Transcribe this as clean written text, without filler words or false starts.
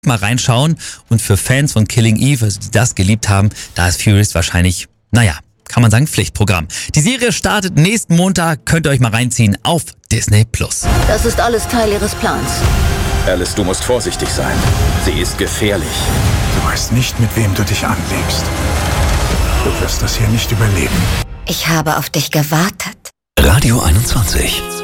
mal reinschauen. Und für Fans von Killing Eve, also die das geliebt haben, da ist Furious wahrscheinlich, kann man sagen, Pflichtprogramm. Die Serie startet nächsten Montag, könnt ihr euch mal reinziehen auf Disney+. Das ist alles Teil ihres Plans. Alice, du musst vorsichtig sein. Sie ist gefährlich. Du weißt nicht, mit wem du dich anlegst. Du wirst das hier nicht überleben. Ich habe auf dich gewartet. Radio 21.